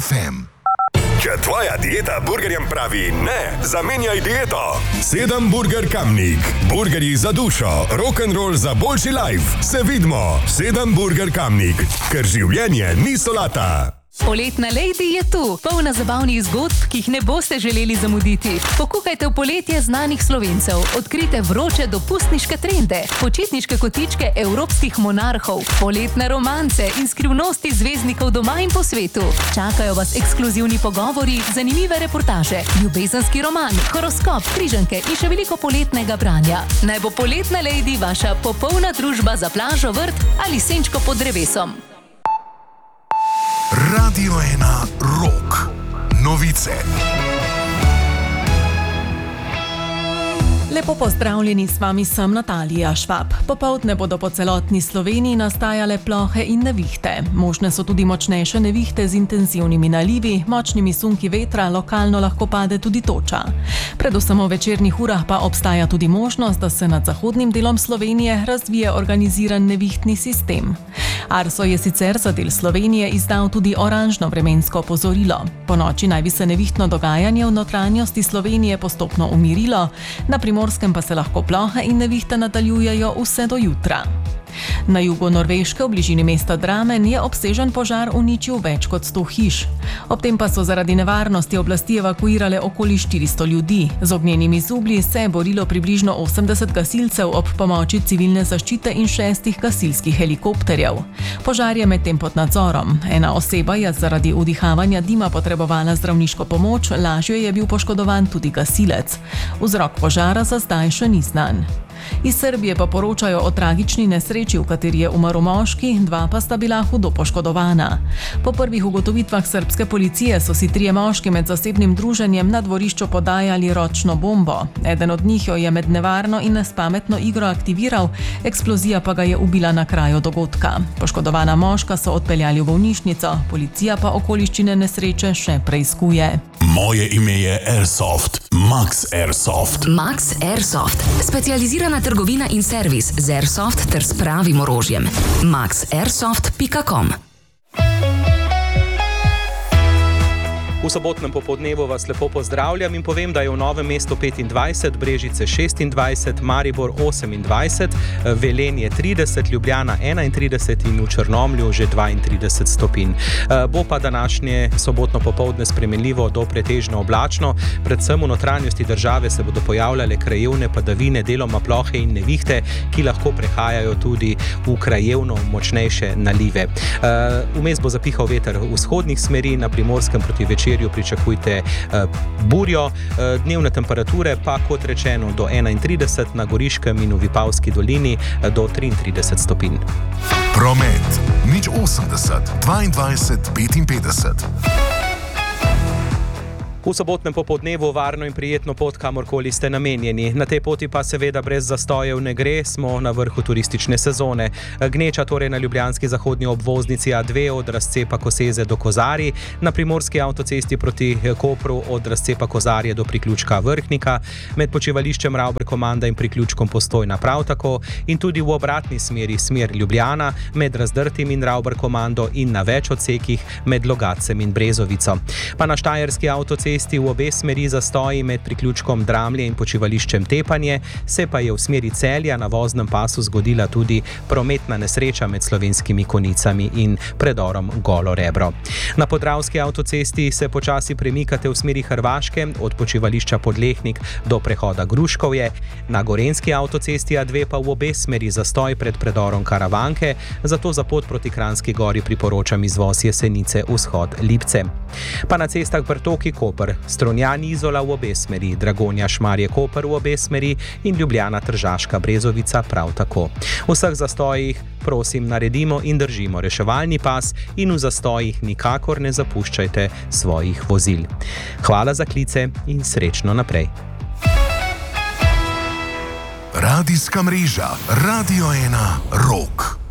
FM. Če tvoja dieta burgerjem pravi ne, zamenjaj dieto. 7 Burger Kamnik. Burgerji za dušo, rock'n'roll za boljši life. Se vidimo. 7 Burger Kamnik. Ker življenje ni solata. Poletna Lady je tu, polna zabavnih zgodb, ki jih ne boste želeli zamuditi. Pokukajte v poletje znanih Slovencev, odkrite vroče dopustniške trende, počitniške kotičke evropskih monarhov, poletne romance in skrivnosti zvezdnikov doma in po svetu. Čakajo vas ekskluzivni pogovori, zanimive reportaže, ljubezenski roman, horoskop, križanke in še veliko poletnega branja. Naj bo Poletna Lady vaša popolna družba za plažo, vrt ali senčko pod drevesom. Radio 1 Rock. Novice. Lepo pozdravljeni, s vami sem Natalija Švab. Popoldne bodo po celotni Sloveniji nastajale plohe in nevihte. Možne so tudi močnejše nevihte z intenzivnimi nalivi, močnimi sunki vetra, lokalno lahko pade tudi toča. Predvsem v večernih urah pa obstaja tudi možnost, da se nad zahodnim delom Slovenije razvije organiziran nevihtni sistem. Arso je sicer za del Slovenije izdal tudi oranžno vremensko opozorilo. Po noči naj bi se nevihtno dogajanje v notranjosti Slovenije postopno umirilo, na Primorskem pa se lahko plohe in nevihte nadaljujejo vse do jutra. Na jugu Norveške v bližini mesta Dramen je obsežen požar uničil več kot 100 hiš. Ob tem pa so zaradi nevarnosti oblasti evakuirale okoli 400 ljudi. Z ognjenimi zublji se je borilo približno 80 gasilcev ob pomoči civilne zaščite in 6 gasilskih helikopterjev. Požar je medtem pod nadzorom. Ena oseba je zaradi vdihavanja dima potrebovala zdravniško pomoč, lažje je bil poškodovan tudi gasilec. Vzrok požara za zdaj še ni znan. Iz Srbije pa poročajo o tragični nesreči, v kateri je umrl moški, 2 pa sta bila hudo poškodovana. Po prvih ugotovitvah srbske policije so si 3 moški med zasebnim druženjem na dvorišču podajali ročno bombo. Eden od njih jo je med nevarno in nespametno igro aktiviral, eksplozija pa ga je ubila na kraju dogodka. Poškodovana moška so odpeljali v bolnišnico, policija pa okoliščine nesreče še preiskuje. Moje ime je Airsoft. Max Airsoft. Max Airsoft. Specializirana trgovina in servis z Airsoft ter s pravim orožjem. maxairsoft.com. V sobotnem popoldnevu vas lepo pozdravljam in povem, da je v Novem mestu 25, Brežice 26, Maribor 28, Velenje 30, Ljubljana 31 in v Črnomlju že 32 stopinj. Bo pa današnje sobotno popoldne spremenljivo do pretežno oblačno, predvsem v notranjosti države se bodo pojavljale krajevne padavine, deloma plohe in nevihte, ki lahko prehajajo tudi v krajevno močnejše nalive. Vmes bo zapihal veter vzhodnih smeri, na Primorskem proti večerju pričakujte burjo, dnevne temperature pa kot rečeno do 31, na Goriškem in v Vipavski dolini do 33 stopinj. Promet. 080 22 55. V sobotnem popoldnevu varno in prijetno pot, kamorkoli ste namenjeni. Na tej poti pa seveda brez zastojev ne gre, smo na vrhu turistične sezone. Gneča torej na ljubljanski zahodni obvoznici A2 od razcepa Koseze do Kozarij, na primorski avtocesti proti Kopru od razcepa Kozarje do priključka Vrhnika, med počivališčem Ravber-Komanda in priključkom Postojna prav tako in tudi v obratni smeri, smer Ljubljana, med Razdrtim in Ravber-Komando in na več odsekih med Logatcem in Brezovico. Pa na štajerski avtocesti v obe smeri zastoji med priključkom Dramlje in počivališčem Tepanje, se pa je v smeri Celja na voznem pasu zgodila tudi prometna nesreča med Slovenskimi Konjicami in predorom Golo Rebro. Na podravski avtocesti se počasi premikate v smeri Hrvaške, od počivališča Podlehnik do prehoda Gruškovje, na gorenjski avtocesti A2 pa v obe smeri zastoj pred predorom Karavanke, zato za pot proti Kranjski Gori priporočam izvoz Jesenice vzhod Lipce. Pa na cestah Brtoki Koper, Strunjan Izola v obe smeri, Dragonja Šmarje Koper v obe smeri in Ljubljana Tržaška Brezovica prav tako. V vseh zastojih prosim naredimo in držimo reševalni pas in v zastojih nikakor ne zapuščajte svojih vozil. Hvala za klice in srečno naprej. Radijska mreža Radio 1 Rock.